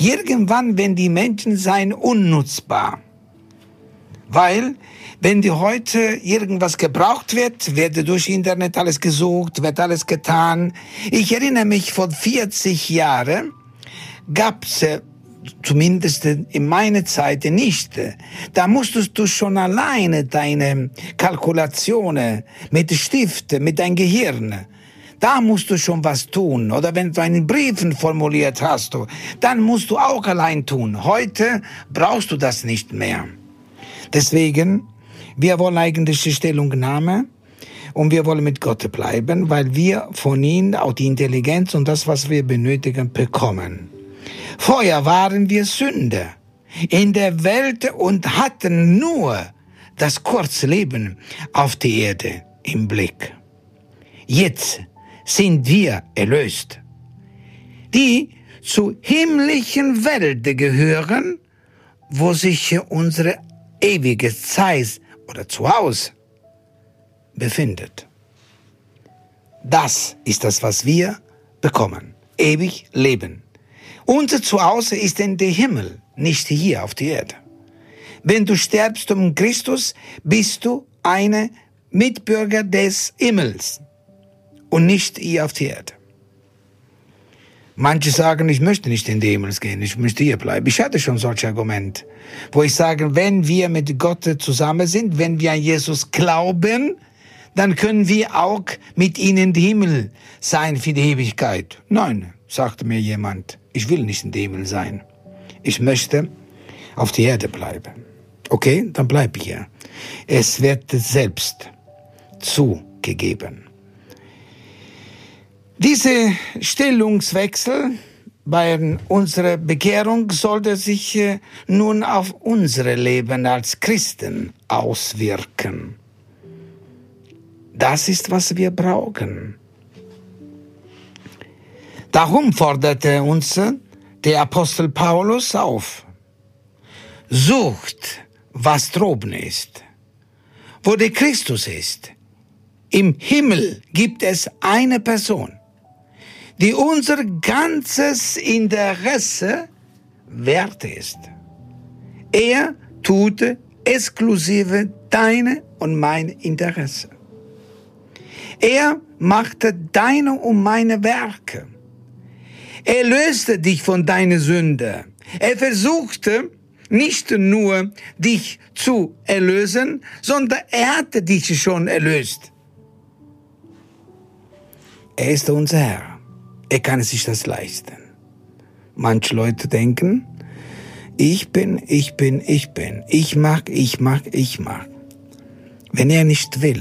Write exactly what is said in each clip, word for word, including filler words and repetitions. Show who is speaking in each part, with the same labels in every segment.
Speaker 1: Irgendwann werden die Menschen sein unnutzbar. Weil, wenn die heute irgendwas gebraucht wird, wird durch Internet alles gesucht, wird alles getan. Ich erinnere mich, vor vierzig Jahren gab's äh, zumindest in meiner Zeit nicht. Da musstest du schon alleine deine Kalkulationen mit Stift, mit deinem Gehirn, da musst du schon was tun. Oder wenn du einen Briefen formuliert hast, dann musst du auch allein tun. Heute brauchst du das nicht mehr. Deswegen, wir wollen eigentlich die Stellungnahme und wir wollen mit Gott bleiben, weil wir von ihm auch die Intelligenz und das, was wir benötigen, bekommen. Vorher waren wir Sünder in der Welt und hatten nur das kurze Leben auf der Erde im Blick. Jetzt sind wir erlöst, die zur himmlischen Welt gehören, wo sich unsere ewige Zeit oder Zuhause befindet. Das ist das, was wir bekommen. Ewig Leben. Unser Zuhause ist in der Himmel, nicht hier auf der Erde. Wenn du stirbst um Christus, bist du eine Mitbürger des Himmels und nicht hier auf der Erde. Manche sagen, ich möchte nicht in den Himmel gehen, ich möchte hier bleiben. Ich hatte schon solche Argumente, wo ich sage, wenn wir mit Gott zusammen sind, wenn wir an Jesus glauben, dann können wir auch mit ihnen in den Himmel sein für die Ewigkeit. Nein, sagte mir jemand, ich will nicht in den Himmel sein. Ich möchte auf der Erde bleiben. Okay, dann bleib hier. Es wird selbst zugegeben. Diese Stellungswechsel bei unserer Bekehrung sollte sich nun auf unser Leben als Christen auswirken. Das ist, was wir brauchen. Darum forderte uns der Apostel Paulus auf. Sucht, was droben ist, wo der Christus ist. Im Himmel gibt es eine Person, die unser ganzes Interesse wert ist. Er tut exklusive deine und mein Interesse. Er machte deine und meine Werke. Er löste dich von deiner Sünde. Er versuchte nicht nur dich zu erlösen, sondern er hatte dich schon erlöst. Er ist unser Herr. Er kann sich das leisten. Manche Leute denken, ich bin, ich bin, ich bin. Ich mach, ich mach, ich mach. Wenn er nicht will,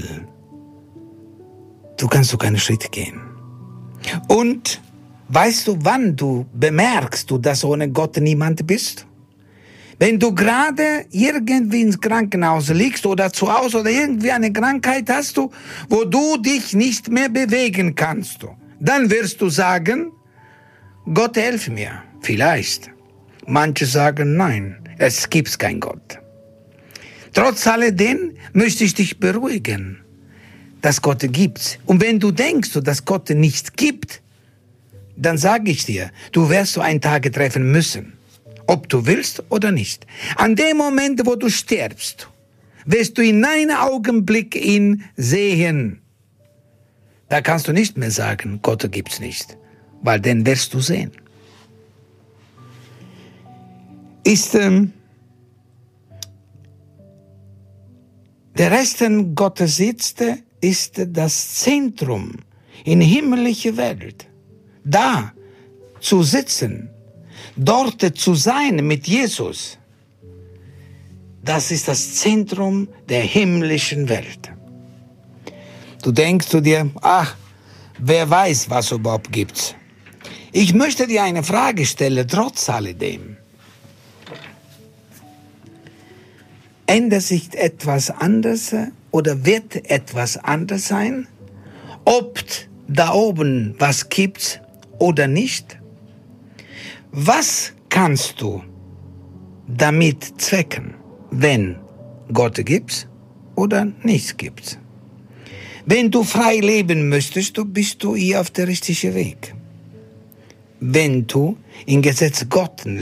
Speaker 1: du kannst du keinen Schritt gehen. Und weißt du, wann du bemerkst, du, dass ohne Gott niemand bist? Wenn du gerade irgendwie ins Krankenhaus liegst oder zu Hause oder irgendwie eine Krankheit hast, du, wo du dich nicht mehr bewegen kannst, du, dann wirst du sagen, Gott helf mir. Vielleicht. Manche sagen, nein, es gibt keinen Gott. Trotz alledem möchte ich dich beruhigen, dass Gott gibt. Und wenn du denkst, dass Gott nicht gibt, dann sage ich dir, du wirst so einen Tag treffen müssen. Ob du willst oder nicht. An dem Moment, wo du stirbst, wirst du in einem Augenblick ihn sehen. Da kannst du nicht mehr sagen, Gott gibt's nicht, weil den wirst du sehen. Ist ähm, der Resten Gottes sitzt, ist das Zentrum in himmlischer Welt. Da zu sitzen, dort zu sein mit Jesus, das ist das Zentrum der himmlischen Welt. Du denkst zu dir, ach, wer weiß, was überhaupt gibt. Ich möchte dir eine Frage stellen, trotz alledem. Ändert sich etwas anders oder wird etwas anders sein? Ob da oben was gibt oder nicht? Was kannst du damit zwecken, wenn Gott gibt oder nichts gibt? Wenn du frei leben möchtest, du bist du hier auf der richtigen Weg. Wenn du im Gesetz Gottes